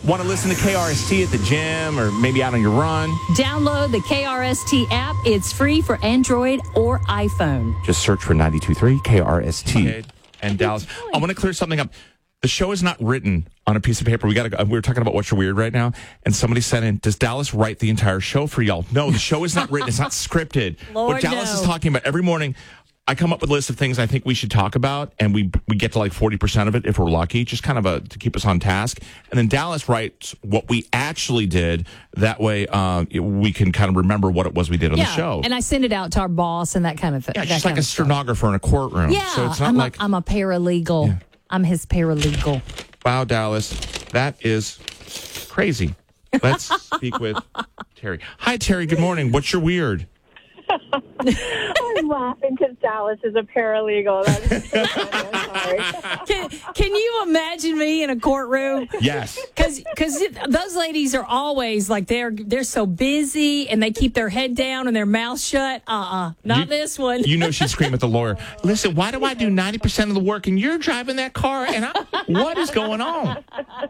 Want to listen to KRST at the gym or maybe out on your run? Download the KRST app. It's free for Android or iPhone. Just search for 92.3 KRST. And Dallas, I want to clear something up. The show is not written on a piece of paper. We're talking about What's Your Weird right now, and somebody sent in, does Dallas write the entire show for y'all? No, the show is not written. It's not scripted. Lord, what Dallas no. is talking about, every morning, I come up with a list of things I think we should talk about, and we get to like 40% of it if we're lucky, just kind of to keep us on task. And then Dallas writes what we actually did. That way we can kind of remember what it was we did on the show. And I send it out to our boss and that kind of thing. Yeah, just like a stenographer in a courtroom. Yeah, so it's not I'm a paralegal. Yeah. I'm his paralegal. Wow, Dallas, that is crazy. Let's speak with Terry. Hi, Terry. Good morning. What's your weird? I'm laughing because Dallas is a paralegal. That is so funny. I'm sorry. Can you imagine me in a courtroom? Yes. Because those ladies are always like they're so busy and they keep their head down and their mouth shut. Not this one. You know she'd scream at the lawyer, listen, why do I do 90% of the work and you're driving that car and what is going on?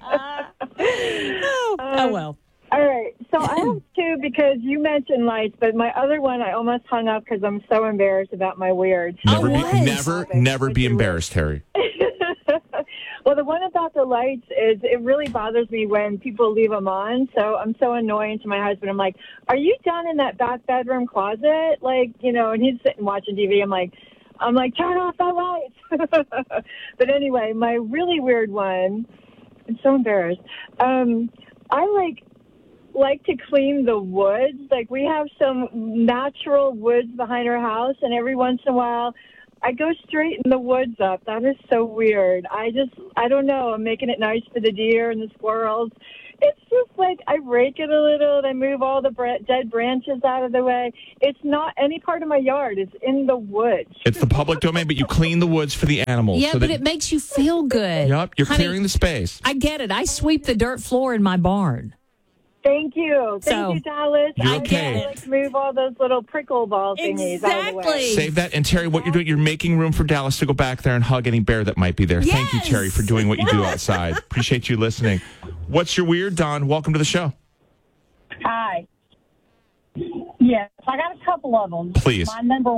Oh, well. All right. So I have two because you mentioned lights, but my other one I almost hung up because I'm so embarrassed about my weird. Never be embarrassed, Terry. Well, the one about the lights is it really bothers me when people leave them on. So I'm so annoying to my husband. I'm like, are you down in that back bedroom closet? Like, and he's sitting watching TV. I'm like, turn off the lights. But anyway, my really weird one, I'm so embarrassed. I like to clean the woods. Like, we have some natural woods behind our house, and every once in a while I go straighten the woods up. That is so weird. I don't know. I'm making it nice for the deer and the squirrels. It's just like I rake it a little and I move all the dead branches out of the way. It's not any part of my yard. It's in the woods. It's the public domain, but you clean the woods for the animals. Yeah, but it makes you feel good. Yep, you're Honey, clearing the space. I get it. I sweep the dirt floor in my barn. Thank you. Thank you, Dallas. You're okay. I like to move all those little prickle ball thingies out of the way. Save that. And, Terry, what you're doing, you're making room for Dallas to go back there and hug any bear that might be there. Yes. Thank you, Terry, for doing what you do outside. Appreciate you listening. What's your weird, Don? Welcome to the show. Hi. Yes, I got a couple of them. Please. My number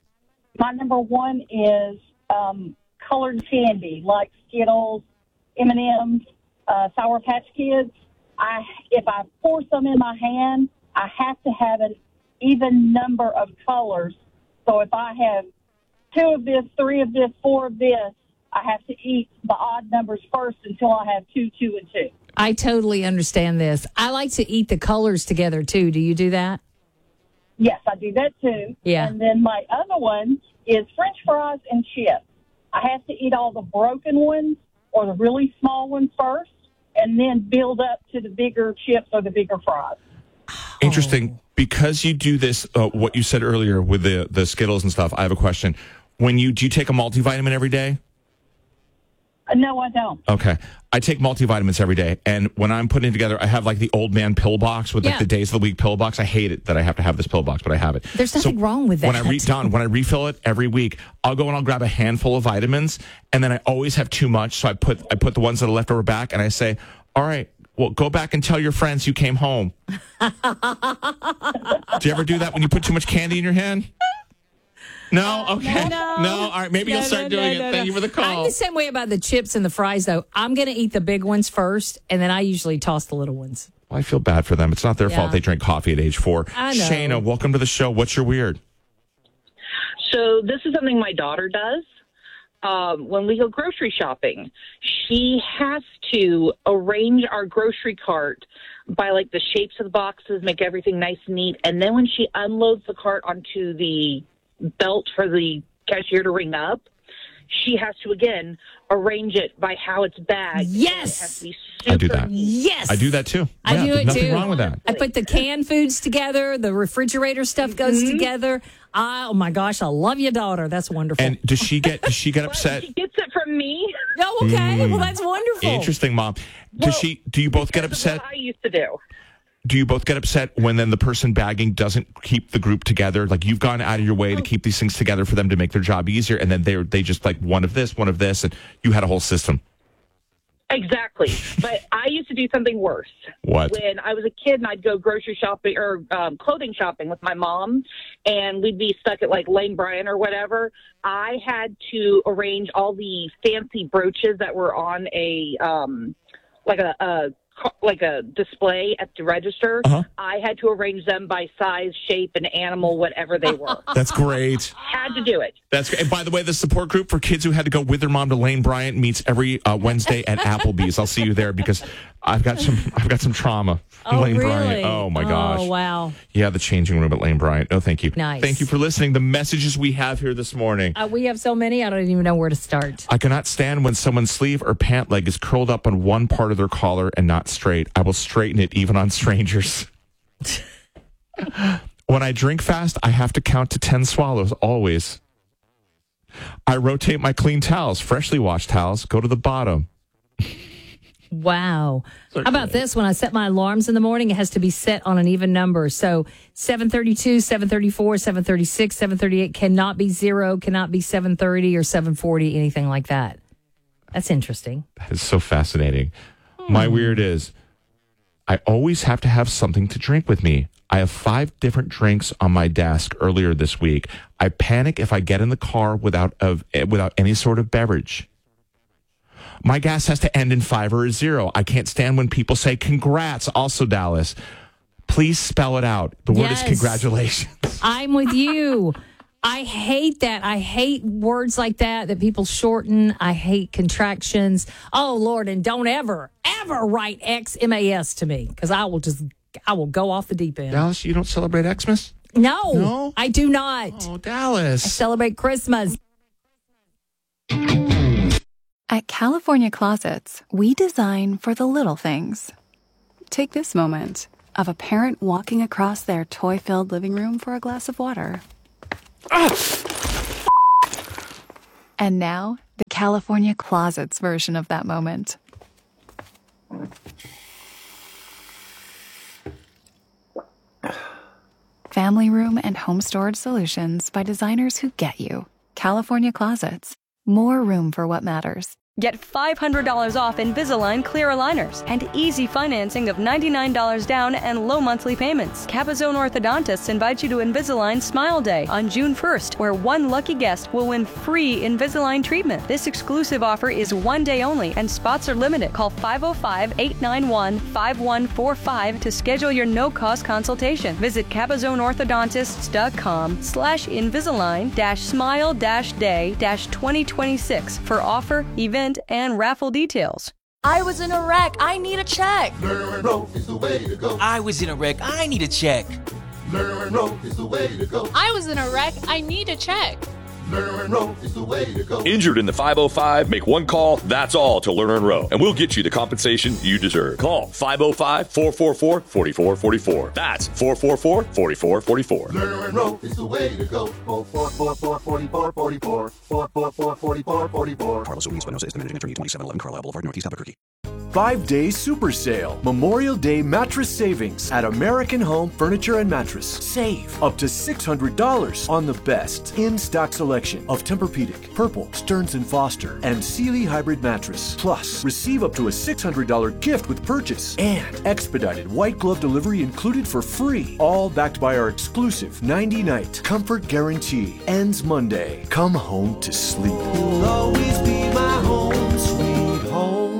one is colored candy, like Skittles, M&Ms, Sour Patch Kids. If I pour some in my hand, I have to have an even number of colors. So if I have 2 of this, 3 of this, 4 of this, I have to eat the odd numbers first until I have 2, 2, and 2. I totally understand this. I like to eat the colors together, too. Do you do that? Yes, I do that, too. Yeah. And then my other one is French fries and chips. I have to eat all the broken ones or the really small ones first, and then build up to the bigger chips or the bigger fries. Interesting. Because you do this, what you said earlier with the Skittles and stuff, I have a question. Do you take a multivitamin every day? No, I don't. Okay. I take multivitamins every day, and when I'm putting it together, I have like the old man pill box with like the days of the week pill box. I hate it that I have to have this pill box, but I have it. There's nothing wrong with that. When I refill it every week, I'll go and I'll grab a handful of vitamins, and then I always have too much, so I put the ones that are left over back, and I say, all right, well, go back and tell your friends you came home. Do you ever do that when you put too much candy in your hand? No? Okay. No. All right. Maybe you'll start doing it. Thank you for the call. I'm the same way about the chips and the fries, though. I'm going to eat the big ones first, and then I usually toss the little ones. Well, I feel bad for them. It's not their fault they drank coffee at age 4. I know. Shayna, welcome to the show. What's your weird? So this is something my daughter does. When we go grocery shopping, she has to arrange our grocery cart by like the shapes of the boxes, make everything nice and neat. And then when she unloads the cart onto the belt for the cashier to ring up, she has to, again, arrange it by how it's bagged. Yes. It has to be super I do that. Yes. I do that too. I do it nothing too. wrong with that. I put the canned foods together. The refrigerator stuff goes together. Oh my gosh, I love your daughter. That's wonderful. And does she get upset? She gets it from me. Oh, okay. Well, that's wonderful. Interesting, Mom. Do you both get upset? What I used to do. Do you both get upset when then the person bagging doesn't keep the group together? Like, you've gone out of your way to keep these things together for them to make their job easier, and then they just like one of this, and you had a whole system. Exactly. But I used to do something worse. What? When I was a kid and I'd go grocery shopping or clothing shopping with my mom, and we'd be stuck at like Lane Bryant or whatever, I had to arrange all the fancy brooches that were on a display at the register. Uh-huh. I had to arrange them by size, shape, and animal, whatever they were. That's great. Had to do it. That's great. And by the way, the support group for kids who had to go with their mom to Lane Bryant meets every Wednesday at Applebee's. I'll see you there because I've got some trauma from Lane really? Bryant. Oh my gosh. Oh, wow. Yeah, the changing room at Lane Bryant. No, thank you. Nice. Thank you for listening. The messages we have here this morning. We have so many, I don't even know where to start. I cannot stand when someone's sleeve or pant leg is curled up on one part of their collar and not straight. I will straighten it even on strangers. When I drink fast, I have to count to 10 swallows, always. I rotate my clean towels, freshly washed towels, go to the bottom. Wow. How about this? When I set my alarms in the morning, it has to be set on an even number. So 7:32, 7:34, 7:36, 7:38 cannot be 0, cannot be 7:30 or 7:40, anything like that. That's interesting. That is so fascinating. My weird is I always have to have something to drink with me. I have 5 different drinks on my desk earlier this week. I panic if I get in the car without any sort of beverage. My gas has to end in 5 or a 0. I can't stand when people say congrats. Also, Dallas, please spell it out. The word is congratulations. I'm with you. I hate that. I hate words like that people shorten. I hate contractions. Oh, Lord, and don't ever write XMAS to me because I will go off the deep end. Dallas, you don't celebrate Xmas? No, I do not. Oh, Dallas. I celebrate Christmas. At California Closets, we design for the little things. Take this moment of a parent walking across their toy-filled living room for a glass of water. And now, the California Closets version of that moment. Family room and home storage solutions by designers who get you. California Closets. More room for what matters. Get $500 off Invisalign clear aligners and easy financing of $99 down and low monthly payments. Capizone Orthodontists invite you to Invisalign Smile Day on June 1st, where one lucky guest will win free Invisalign treatment. This exclusive offer is one day only and spots are limited. Call 505-891-5145 to schedule your no-cost consultation. Visit CapizoneOrthodontists.com/Invisalign-Smile-Day-2026 for offer, event, and raffle details. I was in a wreck. I need a check. Lerner and Rowe is the way to go. I was in a wreck. I need a check. Lerner and Rowe is the way to go. I was in a wreck. I need a check. Lerner and Rowe is the way to go. Injured in the 505? Make one call, that's all, to Lerner and Rowe, and we'll get you the compensation you deserve. Call 505-444-4444. That's 444-4444. Lerner and Rowe is the way to go. 444-4444. 444-4444. Carlos O'Neill, Espinosa, estimated attorney, 2711 Carlisle Boulevard, Northeast Albuquerque. 5-day super sale. Memorial Day mattress savings at American Home Furniture and Mattress. Save up to $600 on the best in-stock selection of Tempur-Pedic, Purple, Stearns & Foster, and Sealy Hybrid Mattress. Plus, receive up to a $600 gift with purchase and expedited white glove delivery included for free. All backed by our exclusive 90-night comfort guarantee. Ends Monday. Come home to sleep. You'll always be my home, sweet home.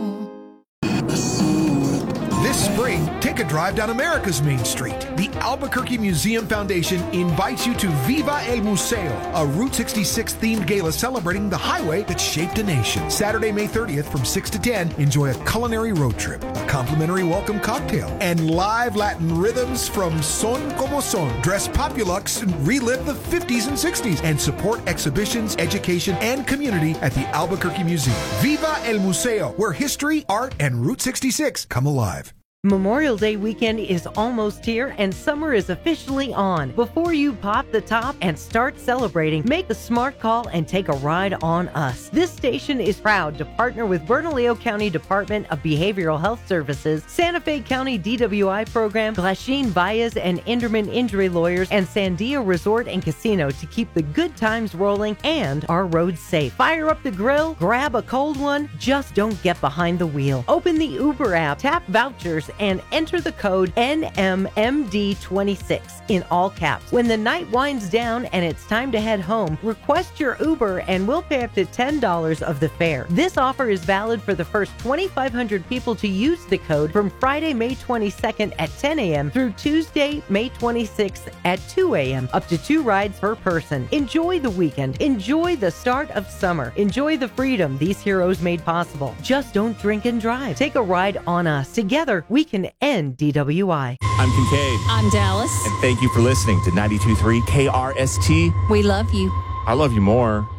This spring, take a drive down America's Main Street. The Albuquerque Museum Foundation invites you to Viva el Museo, a Route 66 themed gala celebrating the highway that shaped a nation. Saturday, May 30th from 6 to 10, enjoy a culinary road trip, a complimentary welcome cocktail, and live Latin rhythms from Son Como Son. Dress Populux and relive the 50s and 60s and support exhibitions, education, and community at the Albuquerque Museum. Viva el Museo, where history, art, and Route 66 come alive. Memorial Day weekend is almost here and summer is officially on. Before you pop the top and start celebrating, make the smart call and take a ride on us. This station is proud to partner with Bernalillo County Department of Behavioral Health Services, Santa Fe County DWI Program, Glasheen Baez and Enderman Injury Lawyers, and Sandia Resort and Casino to keep the good times rolling and our roads safe. Fire up the grill, grab a cold one, just don't get behind the wheel. Open the Uber app, tap vouchers, and enter the code NMMD26 in all caps. When the night winds down and it's time to head home, request your Uber and we'll pay up to $10 of the fare. This offer is valid for the first 2,500 people to use the code from Friday, May 22nd at 10 a.m. through Tuesday, May 26th at 2 a.m. Up to 2 rides per person. Enjoy the weekend. Enjoy the start of summer. Enjoy the freedom these heroes made possible. Just don't drink and drive. Take a ride on us. Together, we can end DWI. I'm Kincaid. I'm Dallas. And thank you for listening to 92.3 KRST. We love you. I love you more.